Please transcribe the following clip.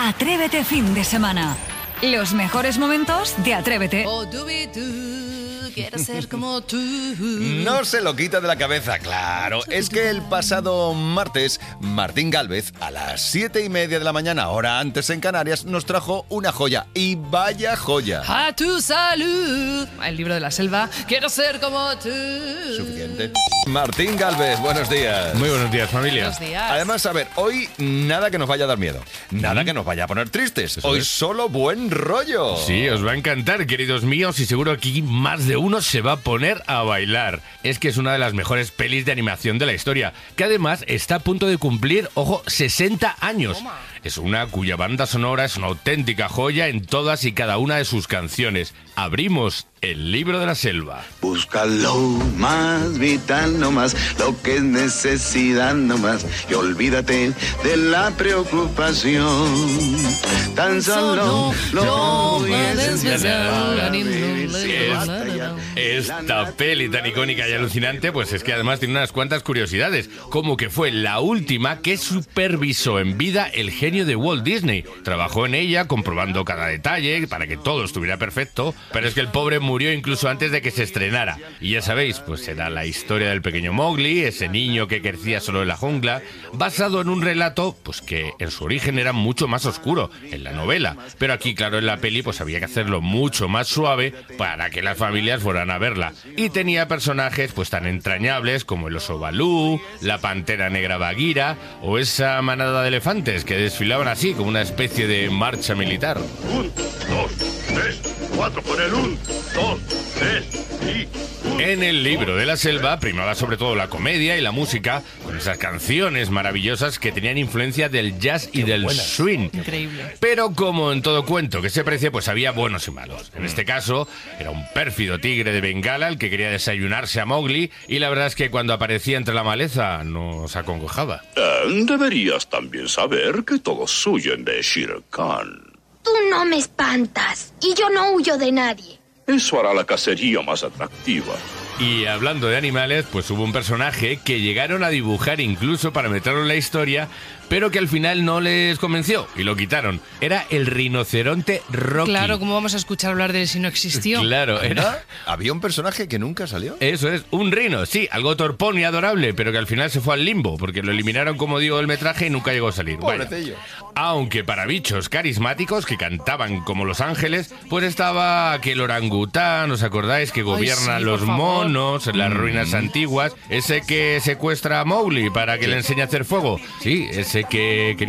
Atrévete fin de semana. Los mejores momentos de Atrévete. Quiero ser como tú. No se lo quita de la cabeza, claro. Es que el pasado martes, Martín Gálvez, a las 7:30 de la mañana, hora antes en Canarias, nos trajo una joya. Y vaya joya. A tu salud. El libro de la selva. Quiero ser como tú. Suficiente. Martín Gálvez, buenos días. Muy buenos días, familia. Buenos días. Además, a ver, hoy nada que nos vaya a dar miedo. Nada que nos vaya a poner tristes. Eso Hoy es. solo buen rollo. Sí, os va a encantar, queridos míos, y seguro aquí más de uno se va a poner a bailar. Es que es una de las mejores pelis de animación de la historia, que además está a punto de cumplir, ojo, 60 años. Es una cuya banda sonora es una auténtica joya en todas y cada una de sus canciones. Abrimos el libro de la selva. Busca lo más vital nomás, lo que es necesidad nomás, y olvídate de la preocupación. Tan solo lo esencial. Esta peli tan icónica y alucinante, pues es que además tiene unas cuantas curiosidades, como que fue la última que supervisó en vida el genio de Walt Disney. Trabajó en ella comprobando cada detalle para que todo estuviera perfecto, pero es que el pobre murió incluso antes de que se estrenara. Y ya sabéis, pues era la historia del pequeño Mowgli, ese niño que crecía solo en la jungla, basado en un relato pues que en su origen era mucho más oscuro en la novela, pero aquí claro en la peli pues había que hacerlo mucho más suave para que las familias fueran a verla. Y tenía personajes pues tan entrañables como el oso Balú, la pantera negra Bagheera o esa manada de elefantes que desfilaban así como una especie de marcha militar. 1, 2, 3, 4 con el 1, 2, 3 y... En el libro de la selva primaba sobre todo la comedia y la música, con esas canciones maravillosas que tenían influencia del jazz y del swing. Increíble. Pero como en todo cuento que se precie, pues había buenos y malos. En este caso, era un pérfido tigre de Bengala el que quería desayunarse a Mowgli, y la verdad es que cuando aparecía entre la maleza nos acongojaba. Deberías también saber que todos huyen de Shere Khan. Tú no me espantas y yo no huyo de nadie. Eso hará la cacería más atractiva. Y hablando de animales, pues hubo un personaje que llegaron a dibujar incluso para meterlo en la historia, pero que al final no les convenció y lo quitaron. Era el rinoceronte Rocky. Claro, ¿cómo vamos a escuchar hablar de él si no existió? Claro, era... ¿Había un personaje que nunca salió? Eso es, un rino, sí, algo torpón y adorable, pero que al final se fue al limbo, porque lo eliminaron, como digo, del metraje y nunca llegó a salir. Pobrecillo. Aunque para bichos carismáticos que cantaban como los ángeles, pues estaba aquel orangután, ¿os acordáis? Que gobierna sí, los por favor. monos en las ruinas antiguas, ese que secuestra a Mowgli para que le enseñe a hacer fuego. Sí, ese que quería